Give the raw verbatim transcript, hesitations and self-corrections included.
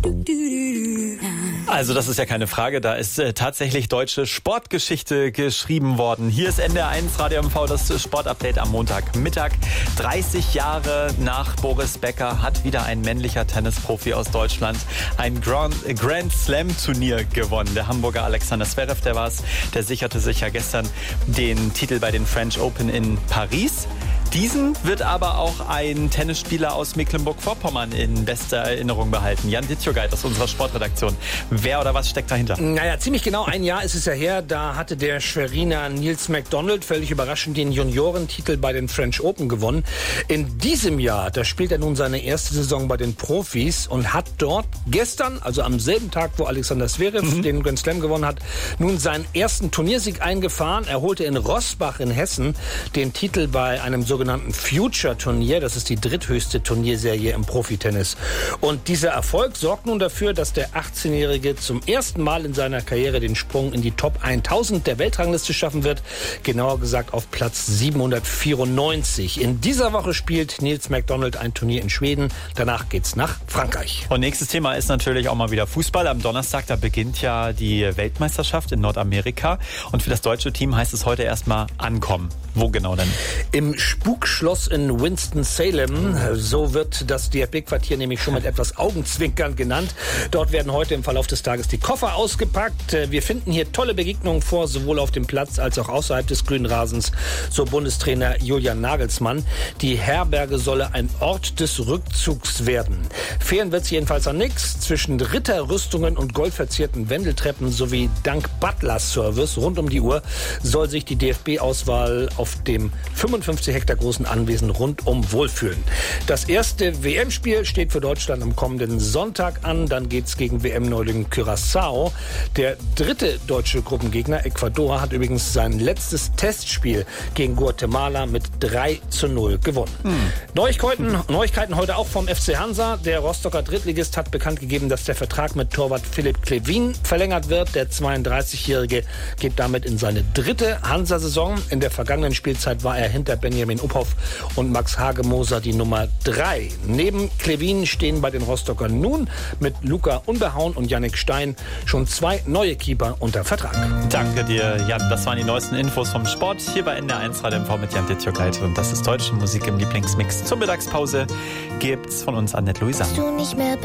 Also das ist ja keine Frage, da ist äh, tatsächlich deutsche Sportgeschichte geschrieben worden. Hier ist N D R eins Radio M V, das Sportupdate am Montagmittag. dreißig Jahre nach Boris Becker hat wieder ein männlicher Tennisprofi aus Deutschland ein Grand, Grand Slam Turnier gewonnen. Der Hamburger Alexander Zverev, der war es, der sicherte sich ja gestern den Titel bei den French Open in Paris. Diesen wird aber auch ein Tennisspieler aus Mecklenburg-Vorpommern in bester Erinnerung behalten. Jan Dittjogait aus unserer Sportredaktion. Wer oder was steckt dahinter? Naja, ziemlich genau ein Jahr ist es ja her. Da hatte der Schweriner Nils McDonald völlig überraschend den Juniorentitel bei den French Open gewonnen. In diesem Jahr, da spielt er nun seine erste Saison bei den Profis und hat dort gestern, also am selben Tag, wo Alexander Zverev mhm. den Grand Slam gewonnen hat, nun seinen ersten Turniersieg eingefahren. Er holte in Rossbach in Hessen den Titel bei einem sogenannten sogenannten Future-Turnier. Das ist die dritthöchste Turnierserie im Profitennis. Und dieser Erfolg sorgt nun dafür, dass der achtzehnjährige zum ersten Mal in seiner Karriere den Sprung in die Top tausend der Weltrangliste schaffen wird. Genauer gesagt auf Platz siebenhundertvierundneunzig. In dieser Woche spielt Nils McDonald ein Turnier in Schweden. Danach geht's nach Frankreich. Und nächstes Thema ist natürlich auch mal wieder Fußball. Am Donnerstag, da beginnt ja die Weltmeisterschaft in Nordamerika. Und für das deutsche Team heißt es heute erstmal ankommen. Wo genau denn? Im Spukschloss in Winston-Salem. So wird das D F B-Quartier nämlich schon mit etwas Augenzwinkern genannt. Dort werden heute im Verlauf des Tages die Koffer ausgepackt. Wir finden hier tolle Begegnungen vor, sowohl auf dem Platz als auch außerhalb des grünen Rasens, so Bundestrainer Julian Nagelsmann. Die Herberge solle ein Ort des Rückzugs werden. Fehlen wird es jedenfalls an nichts. Zwischen Ritterrüstungen und goldverzierten Wendeltreppen sowie dank Butler-Service rund um die Uhr soll sich die D F B-Auswahl auf dem fünfundfünfzig Hektar großen Anwesen rundum wohlfühlen. Das erste W M-Spiel steht für Deutschland am kommenden Sonntag an. Dann geht's gegen W M-Neuling Curaçao. Der dritte deutsche Gruppengegner, Ecuador, hat übrigens sein letztes Testspiel gegen Guatemala mit drei zu null gewonnen. Hm. Neuigkeiten, Neuigkeiten heute auch vom F C Hansa. Der Rostocker Drittligist hat bekannt gegeben, dass der Vertrag mit Torwart Philipp Klevin verlängert wird. Der zweiunddreißigjährige geht damit in seine dritte Hansa-Saison. In der vergangenen Spielzeit war er hinter Benjamin Uphoff und Max Hagemoser die Nummer drei. Neben Klevin stehen bei den Rostockern nun mit Luca Unbehauen und Yannick Stein schon zwei neue Keeper unter Vertrag. Danke dir, Jan. Das waren die neuesten Infos vom Sport hier bei N D R eins Radio M V mit Jan Dittjogait. Und das ist deutsche Musik im Lieblingsmix. Zur Mittagspause gibt's von uns Annette Louisa.